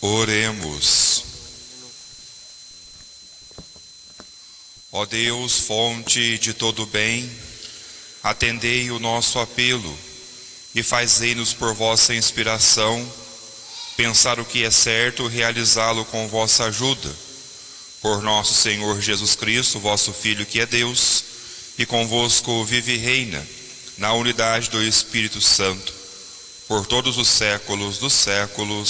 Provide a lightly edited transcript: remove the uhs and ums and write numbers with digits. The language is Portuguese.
Oremos. Ó Deus, fonte de todo bem, atendei o nosso apelo e fazei-nos por vossa inspiração pensar o que é certo e realizá-lo com vossa ajuda. Por nosso Senhor Jesus Cristo, vosso Filho, que é Deus, e convosco vive e reina, na unidade do Espírito Santo, por todos os séculos dos séculos.